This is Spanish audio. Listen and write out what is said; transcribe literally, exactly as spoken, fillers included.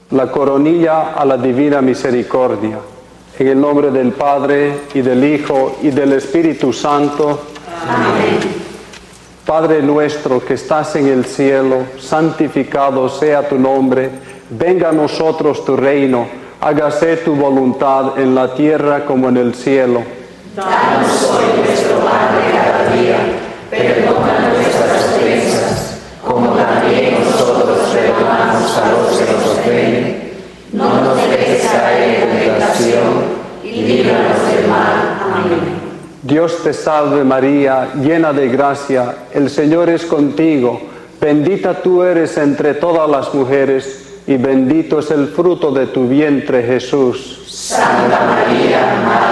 la coronilla a la divina misericordia. En el nombre del Padre, y del Hijo, y del Espíritu Santo. Amén. Padre nuestro que estás en el cielo, santificado sea tu nombre. Venga a nosotros tu reino. Hágase tu voluntad en la tierra como en el cielo. Danos hoy nuestro pan de cada día. Perdona nuestras ofensas, como también nosotros perdonamos a los que nos ofenden. No nos dejes caer en tentación y líbranos del mal. Amén. Dios te salve María, llena de gracia, el Señor es contigo. Bendita tú eres entre todas las mujeres, y bendito es el fruto de tu vientre, Jesús. Santa María, Madre